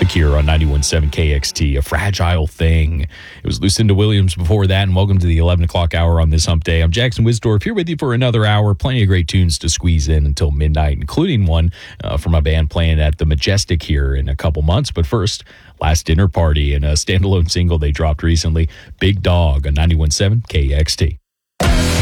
Majestic here on 91.7 KXT, A Fragile Thing. It was Lucinda Williams before that, and welcome to the 11 o'clock hour on this hump day. I'm Jackson Wisdorf here with you for another hour. Plenty of great tunes to squeeze in until midnight, including one from my band playing at the Majestic here in a couple months. But first, Last Dinner Party and a standalone single they dropped recently, Big Dog on 91.7 KXT.